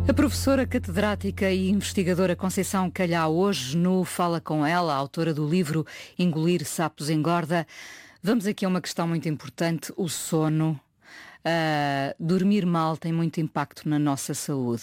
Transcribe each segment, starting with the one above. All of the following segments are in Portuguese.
A professora catedrática e investigadora Conceição Calhau, hoje no Fala Com Ela, autora do livro Engolir Sapos Engorda. Vamos aqui a uma questão muito importante, o sono. Dormir mal tem muito impacto na nossa saúde.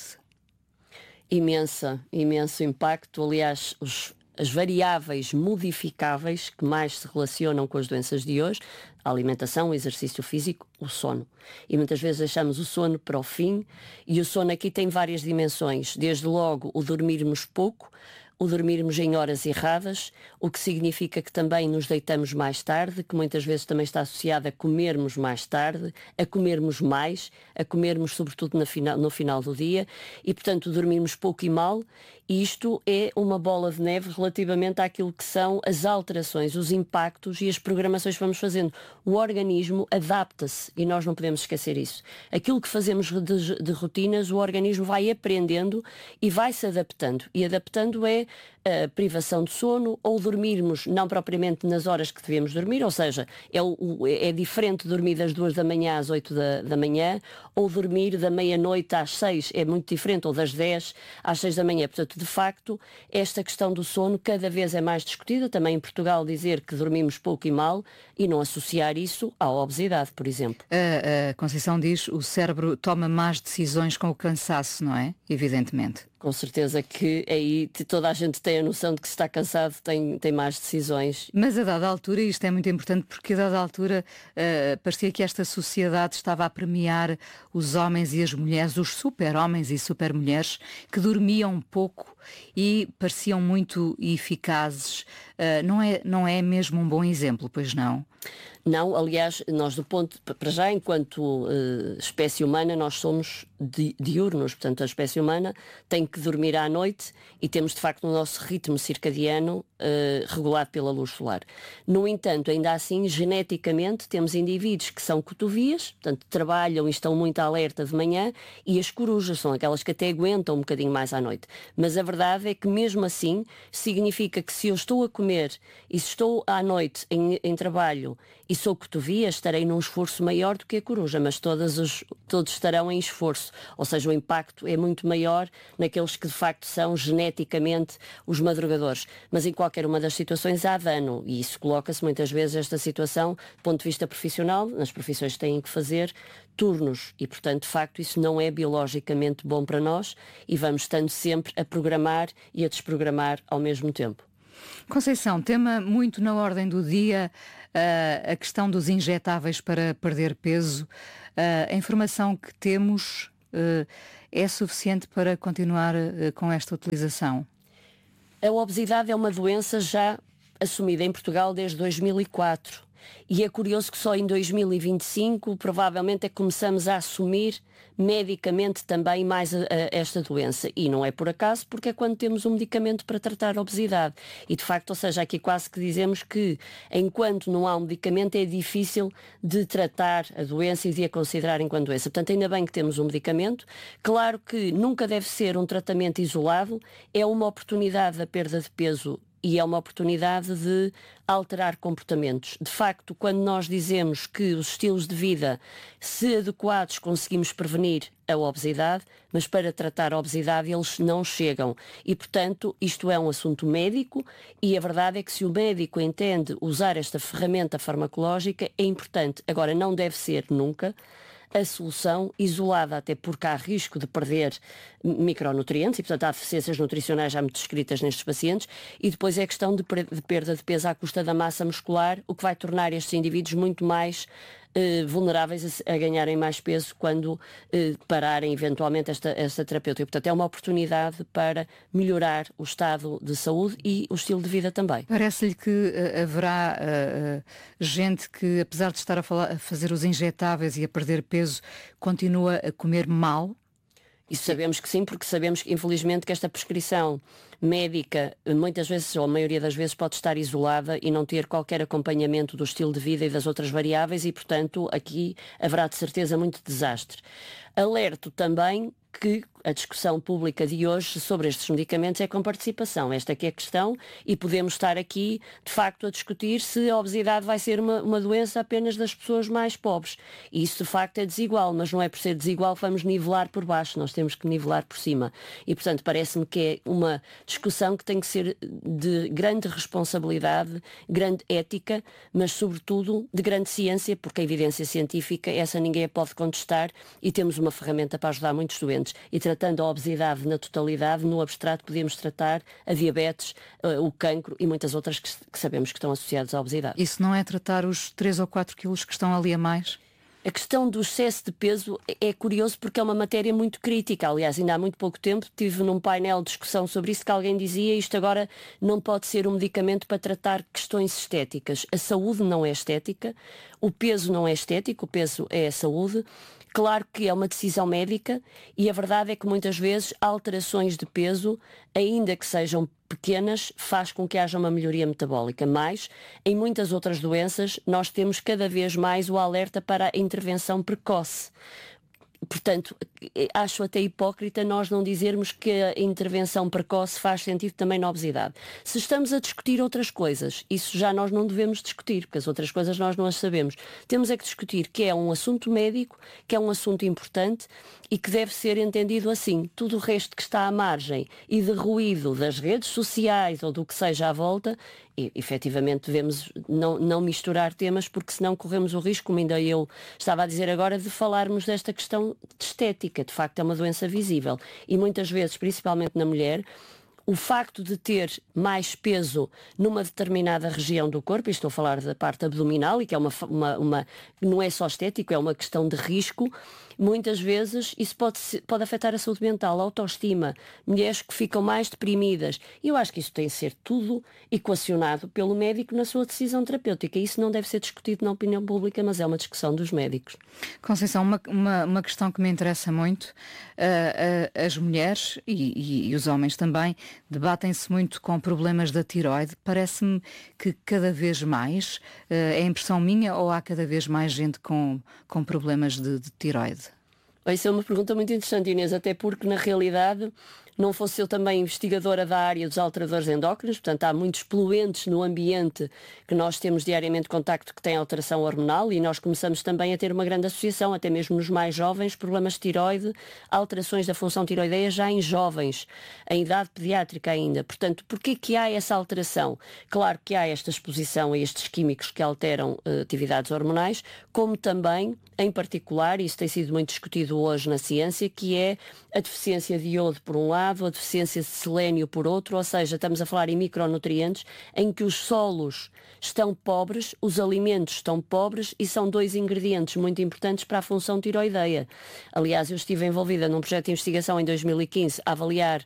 Imenso impacto. Aliás, as variáveis modificáveis que mais se relacionam com as doenças de hoje, a alimentação, o exercício físico, o sono. E muitas vezes deixamos o sono para o fim, e o sono aqui tem várias dimensões. Desde logo o dormirmos pouco, o dormirmos em horas erradas, o que significa que também nos deitamos mais tarde, que muitas vezes também está associado a comermos mais tarde, a comermos mais, a comermos sobretudo no final do dia, e portanto dormirmos pouco e mal. E isto é uma bola de neve relativamente àquilo que são as alterações, os impactos e as programações que vamos fazendo. O organismo adapta-se e nós não podemos esquecer isso. Aquilo que fazemos de rotinas, o organismo vai aprendendo e vai se adaptando. E adaptando é a privação de sono, ou dormirmos não propriamente nas horas que devemos dormir, ou seja, é diferente dormir das 2 da manhã às 8 da manhã, ou dormir da meia-noite às 6, é muito diferente, ou das 10 às 6 da manhã. Portanto, de facto, esta questão do sono cada vez é mais discutida. Também em Portugal dizer que dormimos pouco e mal e não associar isso à obesidade, por exemplo. A Conceição diz que o cérebro toma más decisões com o cansaço, não é? Evidentemente. Com certeza que aí toda a gente tem a noção de que se está cansado tem más decisões. Mas a dada altura, e isto é muito importante, porque a dada altura parecia que esta sociedade estava a premiar os homens e as mulheres, os super-homens e super-mulheres, que dormiam pouco e pareciam muito eficazes. Não é mesmo um bom exemplo, pois não? Não, aliás, nós para já, enquanto espécie humana, nós somos diurnos, portanto a espécie humana tem que dormir à noite e temos de facto o nosso ritmo circadiano regulado pela luz solar. No entanto, ainda assim, geneticamente temos indivíduos que são cotovias, portanto trabalham e estão muito alerta de manhã, e as corujas são aquelas que até aguentam um bocadinho mais à noite. Mas a verdade é que mesmo assim significa que se eu estou a comer e se estou à noite em trabalho e sou cotovia, estarei num esforço maior do que a coruja, mas todos estarão em esforço, ou seja, o impacto é muito maior naqueles que de facto são geneticamente os madrugadores. Mas em qualquer uma das situações há dano, e isso coloca-se muitas vezes esta situação do ponto de vista profissional. Nas profissões têm que fazer turnos e, portanto, de facto, isso não é biologicamente bom para nós, e vamos estando sempre a programar e a desprogramar ao mesmo tempo. Conceição, tema muito na ordem do dia, a questão dos injetáveis para perder peso. A informação que temos é suficiente para continuar com esta utilização? A obesidade é uma doença já assumida em Portugal desde 2004. E é curioso que só em 2025 provavelmente é que começamos a assumir medicamente também mais esta doença. E não é por acaso, porque é quando temos um medicamento para tratar a obesidade. E de facto, ou seja, aqui quase que dizemos que enquanto não há um medicamento é difícil de tratar a doença e de a considerar enquanto doença. Portanto, ainda bem que temos um medicamento. Claro que nunca deve ser um tratamento isolado, é uma oportunidade da perda de peso e é uma oportunidade de alterar comportamentos. De facto, quando nós dizemos que os estilos de vida, se adequados, conseguimos prevenir a obesidade, mas para tratar a obesidade eles não chegam. E, portanto, isto é um assunto médico, e a verdade é que se o médico entende usar esta ferramenta farmacológica, é importante. Agora, não deve ser nunca a solução isolada, até porque há risco de perder micronutrientes e, portanto, há deficiências nutricionais já muito descritas nestes pacientes, e depois é a questão de perda de peso à custa da massa muscular, o que vai tornar estes indivíduos muito mais vulneráveis a ganharem mais peso quando pararem eventualmente esta terapêutica. Portanto, é uma oportunidade para melhorar o estado de saúde e o estilo de vida também. Parece-lhe que haverá gente que, apesar de estar a fazer os injetáveis e a perder peso, continua a comer mal? Isso sabemos que sim, porque sabemos que, infelizmente, que esta prescrição médica muitas vezes, ou a maioria das vezes, pode estar isolada e não ter qualquer acompanhamento do estilo de vida e das outras variáveis, e, portanto, aqui haverá de certeza muito desastre. Alerto também que a discussão pública de hoje sobre estes medicamentos é com participação. Esta que é a questão, e podemos estar aqui, de facto, a discutir se a obesidade vai ser uma doença apenas das pessoas mais pobres. E isso, de facto, é desigual, mas não é por ser desigual que vamos nivelar por baixo, nós temos que nivelar por cima. E, portanto, parece-me que é uma discussão que tem que ser de grande responsabilidade, grande ética, mas, sobretudo, de grande ciência, porque a evidência científica, essa ninguém a pode contestar, e temos uma ferramenta para ajudar muitos doentes. E tratando a obesidade na totalidade, no abstrato podemos tratar a diabetes, o cancro e muitas outras que sabemos que estão associadas à obesidade. Isso não é tratar os 3 ou 4 quilos que estão ali a mais? A questão do excesso de peso é curioso porque é uma matéria muito crítica. Aliás, ainda há muito pouco tempo estive num painel de discussão sobre isso que alguém dizia: isto agora não pode ser um medicamento para tratar questões estéticas. A saúde não é estética, o peso não é estético, o peso é a saúde. Claro que é uma decisão médica e a verdade é que muitas vezes alterações de peso, ainda que sejam pequenas, faz com que haja uma melhoria metabólica. Mas, em muitas outras doenças, nós temos cada vez mais o alerta para a intervenção precoce. Portanto, acho até hipócrita nós não dizermos que a intervenção precoce faz sentido também na obesidade. Se estamos a discutir outras coisas, isso já nós não devemos discutir, porque as outras coisas nós não as sabemos. Temos é que discutir que é um assunto médico, que é um assunto importante e que deve ser entendido assim. Tudo o resto que está à margem e de ruído das redes sociais ou do que seja à volta, e, efetivamente devemos não misturar temas, porque senão corremos o risco, como ainda eu estava a dizer agora, de falarmos desta questão de estética. De facto é uma doença visível e muitas vezes, principalmente na mulher, o facto de ter mais peso numa determinada região do corpo, e estou a falar da parte abdominal, e que é não é só estético, é uma questão de risco, muitas vezes isso pode afetar a saúde mental, a autoestima, mulheres que ficam mais deprimidas. E eu acho que isso tem de ser tudo equacionado pelo médico na sua decisão terapêutica. Isso não deve ser discutido na opinião pública, mas é uma discussão dos médicos. Conceição, uma questão que me interessa muito, as mulheres e os homens também debatem-se muito com problemas da tiroide. Parece-me que cada vez mais, é impressão minha, ou há cada vez mais gente com problemas de tiroide? Isso é uma pergunta muito interessante, Inês, até porque na realidade não fosse eu também investigadora da área dos alteradores endócrinos, portanto há muitos poluentes no ambiente que nós temos diariamente contacto que têm alteração hormonal, e nós começamos também a ter uma grande associação, até mesmo nos mais jovens, problemas de tiroide, alterações da função tiroideia já em jovens, em idade pediátrica ainda. Portanto, porquê que há essa alteração? Claro que há esta exposição a estes químicos que alteram atividades hormonais, como também, em particular, isso tem sido muito discutido hoje na ciência, que é a deficiência de iodo por um lado, a deficiência de selênio por outro, ou seja, estamos a falar em micronutrientes em que os solos estão pobres, os alimentos estão pobres, e são dois ingredientes muito importantes para a função tiroideia. Aliás, eu estive envolvida num projeto de investigação em 2015 a avaliar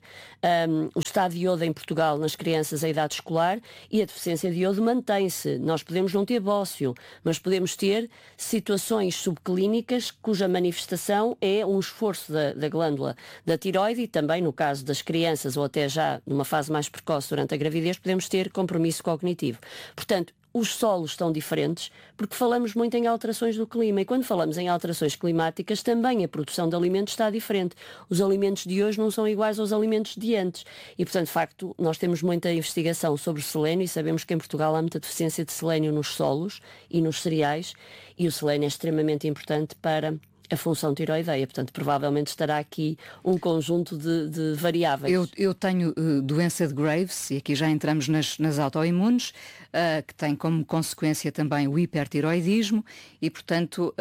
o estado de iodo em Portugal nas crianças em idade escolar, e a deficiência de iodo mantém-se. Nós podemos não ter bócio, mas podemos ter situações subclínicas cuja manifestação é um esforço da glândula da tiroide, e também no caso das crianças, ou até já numa fase mais precoce durante a gravidez, podemos ter compromisso cognitivo. Portanto, os solos estão diferentes porque falamos muito em alterações do clima, e quando falamos em alterações climáticas também a produção de alimentos está diferente. Os alimentos de hoje não são iguais aos alimentos de antes, e portanto, de facto, nós temos muita investigação sobre o selênio, e sabemos que em Portugal há muita deficiência de selênio nos solos e nos cereais, e o selênio é extremamente importante para a função tiroideia. Portanto, provavelmente estará aqui um conjunto de variáveis. Eu tenho doença de Graves, e aqui já entramos nas autoimunes, que tem como consequência também o hipertiroidismo, e portanto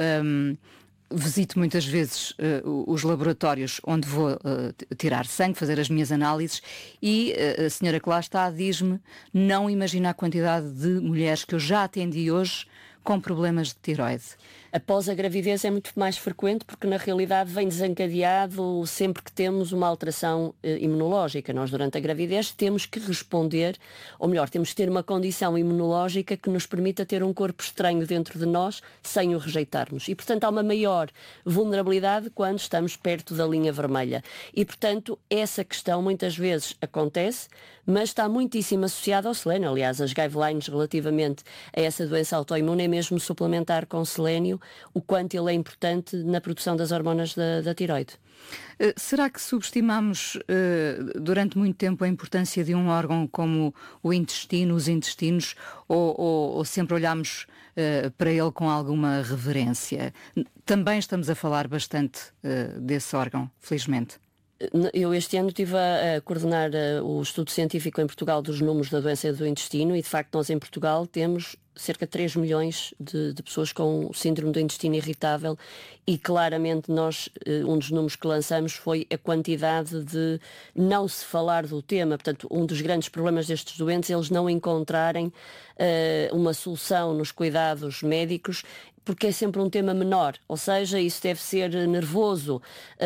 visito muitas vezes os laboratórios onde vou tirar sangue, fazer as minhas análises, e a senhora que lá está diz-me: não imagina a quantidade de mulheres que eu já atendi hoje com problemas de tiroide. Após a gravidez é muito mais frequente, porque na realidade vem desencadeado sempre que temos uma alteração imunológica. Nós durante a gravidez temos que responder, ou melhor, temos que ter uma condição imunológica que nos permita ter um corpo estranho dentro de nós sem o rejeitarmos. E portanto há uma maior vulnerabilidade quando estamos perto da linha vermelha. E portanto essa questão muitas vezes acontece, mas está muitíssimo associada ao selênio. Aliás, as guidelines relativamente a essa doença autoimune é mesmo suplementar com selênio intestino, o quanto ele é importante na produção das hormonas da tireoide. Será que subestimamos durante muito tempo a importância de um órgão como o intestino, os intestinos, ou sempre olhamos para ele com alguma reverência? Também estamos a falar bastante desse órgão, felizmente. Eu este ano estive a coordenar o estudo científico em Portugal dos números da doença do intestino e, de facto, nós em Portugal temos cerca de 3 milhões de pessoas com síndrome do intestino irritável e claramente nós, um dos números que lançamos foi a quantidade de não se falar do tema. Portanto, um dos grandes problemas destes doentes é eles não encontrarem uma solução nos cuidados médicos, porque é sempre um tema menor, ou seja, isso deve ser nervoso,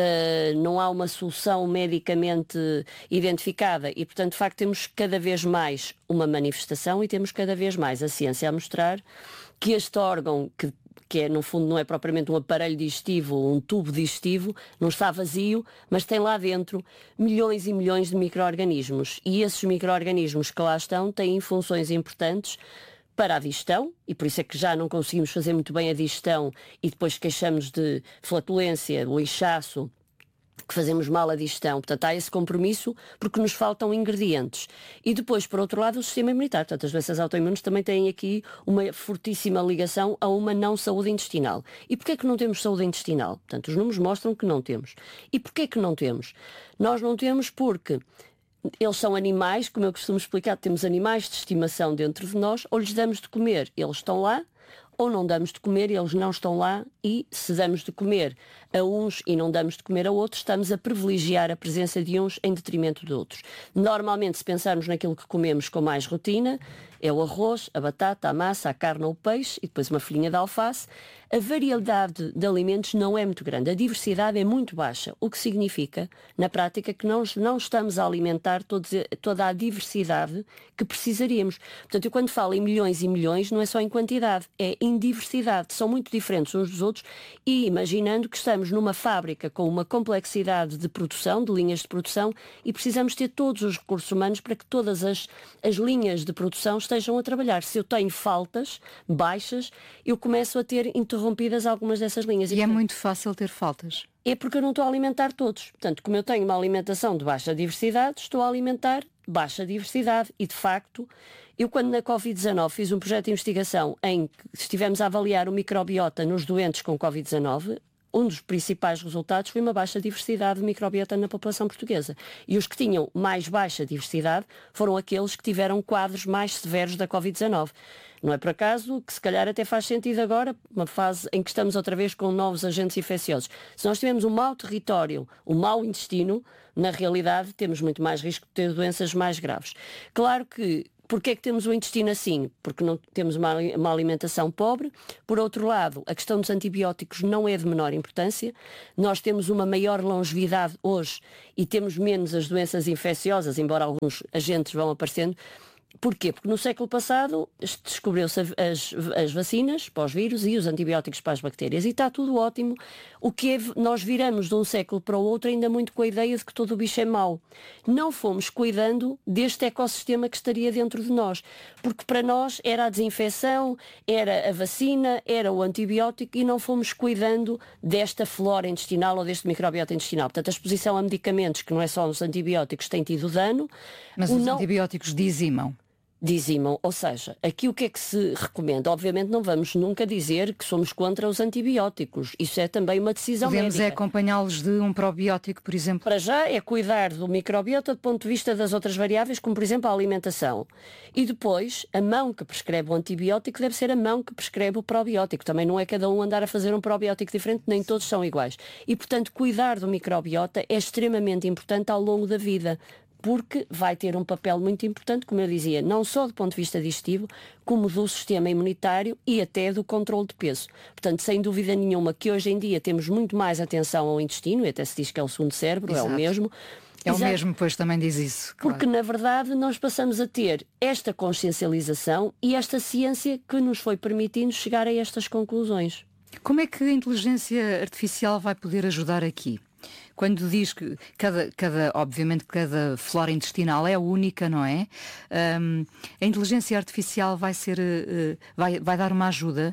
não há uma solução medicamente identificada e, portanto, de facto, temos cada vez mais uma manifestação e temos cada vez mais a ciência a mostrar que este órgão, que é, no fundo, não é propriamente um aparelho digestivo, um tubo digestivo, não está vazio, mas tem lá dentro milhões e milhões de micro-organismos. E esses micro-organismos que lá estão têm funções importantes para a digestão, e por isso é que já não conseguimos fazer muito bem a digestão e depois queixamos de flatulência, o inchaço, que fazemos mal a digestão. Portanto, há esse compromisso porque nos faltam ingredientes. E depois, por outro lado, o sistema imunitário. Portanto, as doenças autoimunes também têm aqui uma fortíssima ligação a uma não saúde intestinal. E porquê é que não temos saúde intestinal? Portanto, os números mostram que não temos. E porquê é que não temos? Nós não temos porque eles são animais, como eu costumo explicar, temos animais de estimação dentro de nós, ou lhes damos de comer, eles estão lá, ou não damos de comer e eles não estão lá, e se damos de comer a uns e não damos de comer a outros, estamos a privilegiar a presença de uns em detrimento de outros. Normalmente, se pensarmos naquilo que comemos com mais rotina, é o arroz, a batata, a massa, a carne ou o peixe e depois uma folhinha de alface. A variedade de alimentos não é muito grande, a diversidade é muito baixa, o que significa, na prática, que nós não estamos a alimentar toda a diversidade que precisaríamos. Portanto, eu quando falo em milhões e milhões, não é só em quantidade, é em diversidade. São muito diferentes uns dos outros e imaginando que estamos numa fábrica com uma complexidade de produção, de linhas de produção, e precisamos ter todos os recursos humanos para que todas as linhas de produção estejam a trabalhar. Se eu tenho faltas baixas, eu começo a ter interrompidas algumas dessas linhas. E é muito fácil ter faltas. É porque eu não estou a alimentar todos. Portanto, como eu tenho uma alimentação de baixa diversidade, estou a alimentar baixa diversidade. E, de facto, eu quando na Covid-19 fiz um projeto de investigação em que estivemos a avaliar o microbiota nos doentes com Covid-19, um dos principais resultados foi uma baixa diversidade de microbiota na população portuguesa. E os que tinham mais baixa diversidade foram aqueles que tiveram quadros mais severos da Covid-19. Não é por acaso que se calhar até faz sentido agora, uma fase em que estamos outra vez com novos agentes infecciosos. Se nós tivermos um mau território, um mau intestino, na realidade temos muito mais risco de ter doenças mais graves. Claro que porquê é que temos o intestino assim? Porque não temos uma alimentação pobre. Por outro lado, a questão dos antibióticos não é de menor importância. Nós temos uma maior longevidade hoje e temos menos as doenças infecciosas, embora alguns agentes vão aparecendo. Porquê? Porque no século passado descobriu-se as vacinas para os vírus e os antibióticos para as bactérias e está tudo ótimo. O que é, nós viramos de um século para o outro ainda muito com a ideia de que todo o bicho é mau. Não fomos cuidando deste ecossistema que estaria dentro de nós, porque para nós era a desinfecção, era a vacina, era o antibiótico e não fomos cuidando desta flora intestinal ou deste microbiota intestinal. Portanto, a exposição a medicamentos, que não é só os antibióticos, tem tido dano. Mas os antibióticos dizimam. Dizimam, ou seja, aqui o que é que se recomenda? Obviamente não vamos nunca dizer que somos contra os antibióticos. Isso é também uma decisão Podemos médica. acompanhá-los de um probiótico, por exemplo? Para já é cuidar do microbiota do ponto de vista das outras variáveis, como por exemplo a alimentação. E depois, a mão que prescreve o antibiótico deve ser a mão que prescreve o probiótico. Também não é cada um andar a fazer um probiótico diferente, nem todos são iguais. E portanto, cuidar do microbiota é extremamente importante ao longo da vida, porque vai ter um papel muito importante, como eu dizia, não só do ponto de vista digestivo, como do sistema imunitário e até do controle de peso. Portanto, sem dúvida nenhuma que hoje em dia temos muito mais atenção ao intestino, e até se diz que é o segundo cérebro, Exato. É o mesmo. É Exato. o mesmo, pois também diz isso. Claro. Porque, na verdade, nós passamos a ter esta consciencialização e esta ciência que nos foi permitindo chegar a estas conclusões. Como é que a inteligência artificial vai poder ajudar aqui? Quando diz que obviamente cada flora intestinal é única, não é? A inteligência artificial vai dar uma ajuda?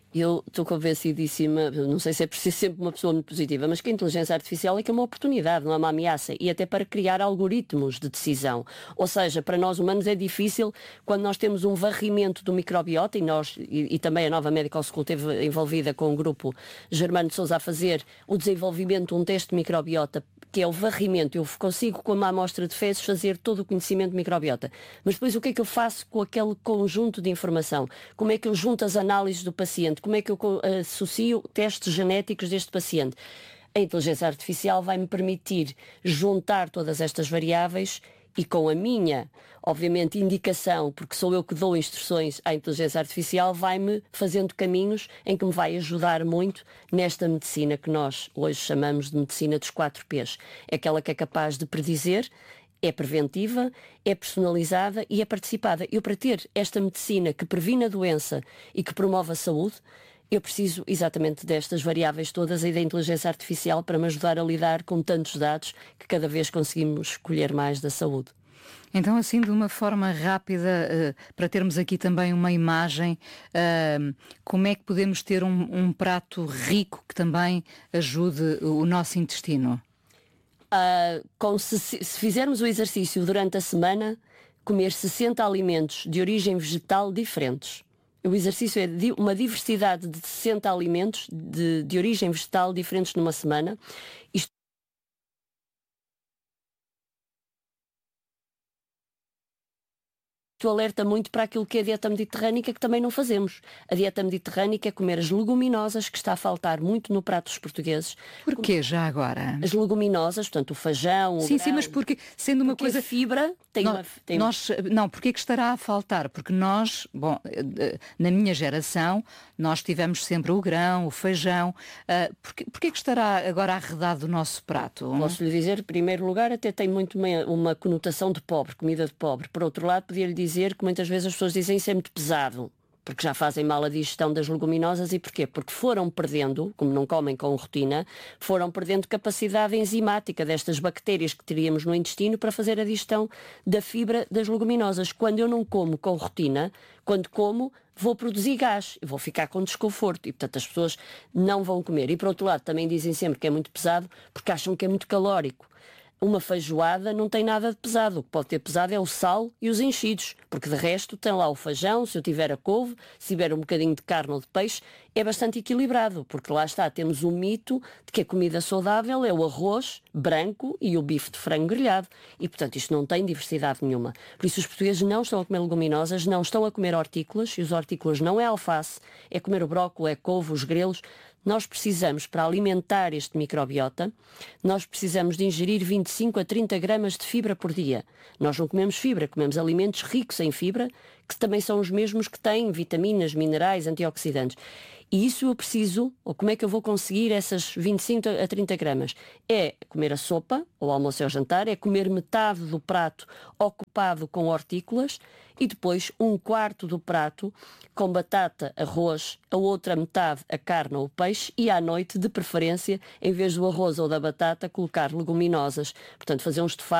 Eu estou convencidíssima, não sei se é preciso sempre uma pessoa muito positiva, mas que a inteligência artificial é que é uma oportunidade, não é uma ameaça, e até para criar algoritmos de decisão. Ou seja, para nós humanos é difícil quando nós temos um varrimento do microbiota, e também a Nova Medical School esteve envolvida com o grupo Germano de Sousa a fazer o desenvolvimento de um teste de microbiota, que é o varrimento. Eu consigo, com uma amostra de fezes, fazer todo o conhecimento de microbiota. Mas depois o que é que eu faço com aquele conjunto de informação? Como é que eu junto as análises do paciente? Como é que eu associo testes genéticos deste paciente? A inteligência artificial vai-me permitir juntar todas estas variáveis e com a minha, obviamente, indicação, porque sou eu que dou instruções à inteligência artificial, vai-me fazendo caminhos em que me vai ajudar muito nesta medicina que nós hoje chamamos de medicina dos 4 Ps. É aquela que é capaz de predizer, é preventiva, é personalizada e é participada. Eu, para ter esta medicina que previne a doença e que promove a saúde, eu preciso exatamente destas variáveis todas e da inteligência artificial para me ajudar a lidar com tantos dados que cada vez conseguimos escolher mais da saúde. Então, assim, de uma forma rápida, para termos aqui também uma imagem, como é que podemos ter um prato rico que também ajude o nosso intestino? Se fizermos o exercício durante a semana, comer 60 alimentos de origem vegetal diferentes. O exercício é uma diversidade de 60 alimentos de origem vegetal diferentes numa semana. Isto alerta muito para aquilo que é a dieta mediterrânica, que também não fazemos. A dieta mediterrânica é comer as leguminosas, que está a faltar muito no prato dos portugueses. Porquê já agora? As leguminosas, portanto o feijão, o Sim, grão, sim, mas porque, sendo uma coisa... a fibra tem Não, porque é que estará a faltar? Porque nós, na minha geração, nós tivemos sempre o grão, o feijão. Porque é que estará agora arredado o nosso prato? Posso lhe dizer, em primeiro lugar, até tem muito uma conotação de pobre, comida de pobre. Por outro lado, podia-lhe dizer que muitas vezes as pessoas dizem isso é muito pesado, porque já fazem mal a digestão das leguminosas. E porquê? Porque foram perdendo, como não comem com rotina, foram perdendo capacidade enzimática destas bactérias que teríamos no intestino para fazer a digestão da fibra das leguminosas. Quando eu não como com rotina, quando como, vou produzir gás, vou ficar com desconforto e, portanto, as pessoas não vão comer. E, por outro lado, também dizem sempre que é muito pesado porque acham que é muito calórico. Uma feijoada não tem nada de pesado. O que pode ter pesado é o sal e os enchidos, porque de resto tem lá o feijão, se eu tiver a couve, se tiver um bocadinho de carne ou de peixe, é bastante equilibrado, porque lá está, temos o mito de que a comida saudável é o arroz branco e o bife de frango grelhado. E, portanto, isto não tem diversidade nenhuma. Por isso os portugueses não estão a comer leguminosas, não estão a comer hortícolas, e os hortícolas não é alface, é comer o brócolis, é couve, os grelos. Nós precisamos, para alimentar este microbiota, nós precisamos de ingerir 25 a 30 gramas de fibra por dia. Nós não comemos fibra, comemos alimentos ricos em fibra, que também são os mesmos que têm vitaminas, minerais, antioxidantes. E isso eu preciso, ou como é que eu vou conseguir essas 25 a 30 gramas? É comer a sopa, ou almoço ou jantar, é comer metade do prato ocupado com hortícolas e depois 1/4 do prato com batata, arroz, a outra metade a carne ou o peixe e à noite, de preferência, em vez do arroz ou da batata, colocar leguminosas. Portanto, fazer um estofado